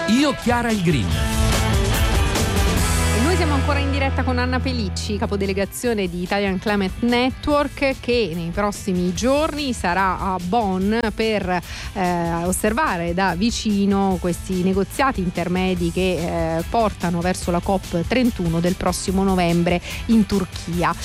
Io Chiara il Green. Noi siamo ancora in diretta con Anna Pelicci, capodelegazione di Italian Climate Network, che nei prossimi giorni sarà a Bonn per osservare da vicino questi negoziati intermedi che portano verso la COP31 del prossimo novembre in Turchia.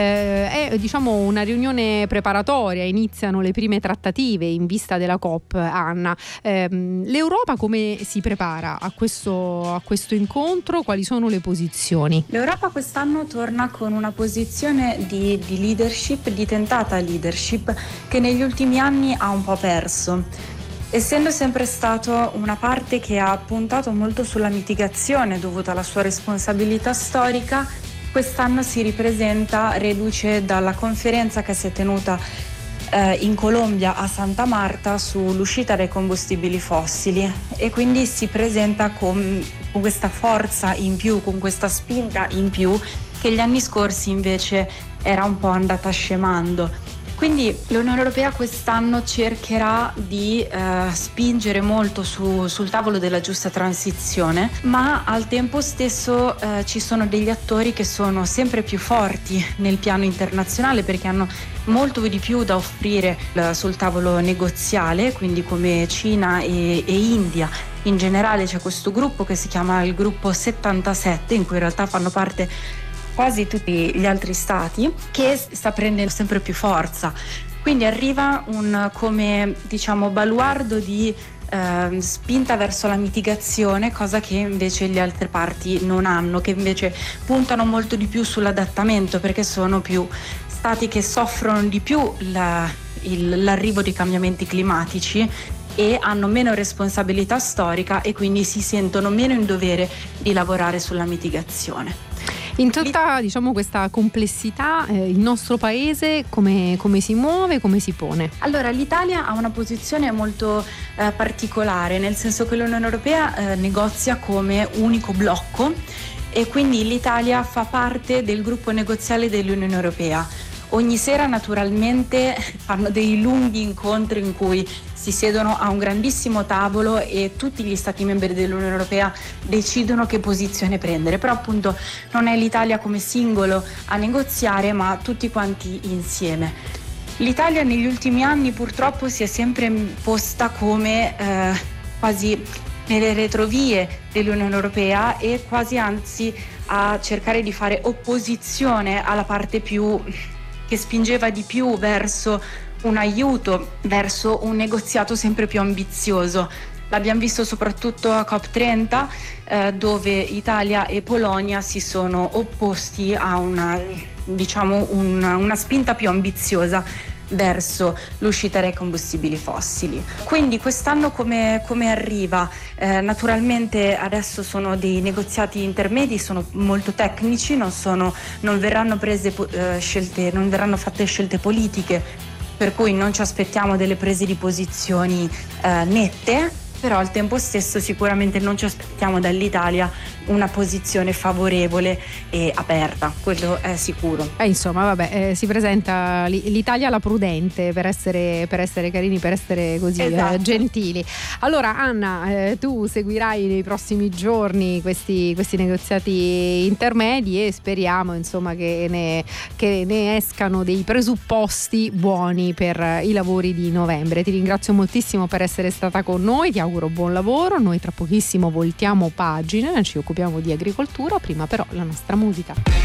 È una riunione preparatoria, iniziano le prime trattative in vista della COP, Anna. L'Europa come si prepara a questo incontro? Quali sono le posizioni? L'Europa quest'anno torna con una posizione di leadership, di tentata leadership, che negli ultimi anni ha un po' perso. Essendo sempre stato una parte che ha puntato molto sulla mitigazione dovuta alla sua responsabilità storica, quest'anno si ripresenta reduce dalla conferenza che si è tenuta in Colombia a Santa Marta sull'uscita dai combustibili fossili, e quindi si presenta con questa forza in più, con questa spinta in più che gli anni scorsi invece era un po' andata scemando. Quindi l'Unione Europea quest'anno cercherà di spingere molto sul tavolo della giusta transizione, ma al tempo stesso ci sono degli attori che sono sempre più forti nel piano internazionale, perché hanno molto di più da offrire sul tavolo negoziale, quindi come Cina e India. In generale c'è questo gruppo che si chiama il gruppo 77, in cui in realtà fanno parte quasi tutti gli altri stati, che sta prendendo sempre più forza. Quindi arriva un baluardo di spinta verso la mitigazione, cosa che invece le altre parti non hanno, che invece puntano molto di più sull'adattamento, perché sono più stati che soffrono di più l'arrivo dei cambiamenti climatici e hanno meno responsabilità storica, e quindi si sentono meno in dovere di lavorare sulla mitigazione. In tutta questa complessità, il nostro paese come si muove, come si pone? Allora, l'Italia ha una posizione molto particolare, nel senso che l'Unione Europea negozia come unico blocco, e quindi l'Italia fa parte del gruppo negoziale dell'Unione Europea. Ogni sera naturalmente fanno dei lunghi incontri in cui si siedono a un grandissimo tavolo e tutti gli stati membri dell'Unione Europea decidono che posizione prendere, però appunto non è l'Italia come singolo a negoziare, ma tutti quanti insieme. L'Italia negli ultimi anni purtroppo si è sempre posta come quasi nelle retrovie dell'Unione Europea, e quasi anzi a cercare di fare opposizione alla parte più che spingeva di più verso un aiuto, verso un negoziato sempre più ambizioso. L'abbiamo visto soprattutto a COP30, dove Italia e Polonia si sono opposti a una spinta più ambiziosa verso l'uscita dai combustibili fossili. Quindi quest'anno come arriva? Naturalmente adesso sono dei negoziati intermedi, sono molto tecnici, non verranno fatte scelte politiche, per cui non ci aspettiamo delle prese di posizioni nette, però al tempo stesso sicuramente non ci aspettiamo dall'Italia una posizione favorevole e aperta, quello è sicuro. Si presenta l'Italia la prudente, per essere carini, per essere così gentili. Allora Anna, tu seguirai nei prossimi giorni questi negoziati intermedi, e speriamo che ne escano dei presupposti buoni per i lavori di novembre. Ti ringrazio moltissimo per essere stata con noi, ti auguro buon lavoro. Noi tra pochissimo voltiamo pagina, ci occupiamo di agricoltura, prima però la nostra musica.